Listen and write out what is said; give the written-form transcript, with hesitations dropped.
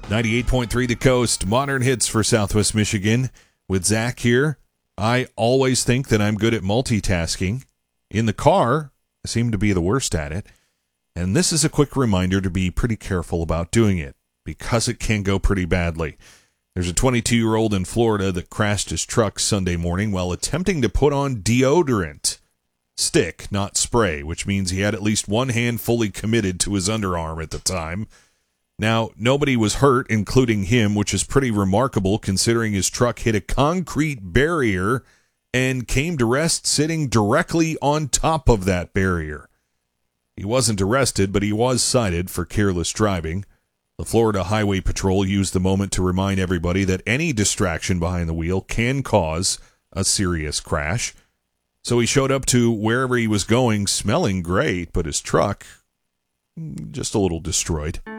98.3 The Coast, modern hits for Southwest Michigan. With Zach here, I always think that I'm good at multitasking. In the car, I seem to be the worst at it. And this is a quick reminder to be pretty careful about doing it, because it can go pretty badly. There's a 22-year-old in Florida that crashed his truck Sunday morning while attempting to put on deodorant. Stick, not spray, which means he had at least one hand fully committed to his underarm at the time. Now, nobody was hurt, including him, which is pretty remarkable considering his truck hit a concrete barrier and came to rest sitting directly on top of that barrier. He wasn't arrested, but he was cited for careless driving. The Florida Highway Patrol used the moment to remind everybody that any distraction behind the wheel can cause a serious crash. So he showed up to wherever he was going smelling great, but his truck just a little destroyed.